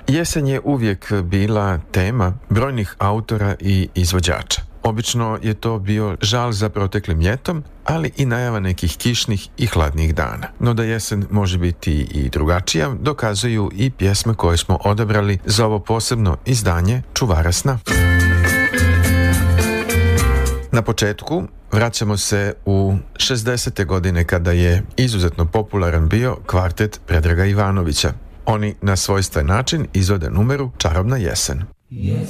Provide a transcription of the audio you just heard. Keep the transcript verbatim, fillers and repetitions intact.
Jesen je uvijek bila tema brojnih autora i izvođača. Obično je to bio žal za proteklim ljetom, ali i najava nekih kišnih i hladnih dana. No da jesen može biti i drugačija, dokazuju i pjesme koje smo odabrali za ovo posebno izdanje Čuvara sna. Na početku vraćamo se u šezdesete godine kada je izuzetno popularan bio kvartet Predraga Ivanovića. Oni na svojstven način izvode numeru Čarobna jesen.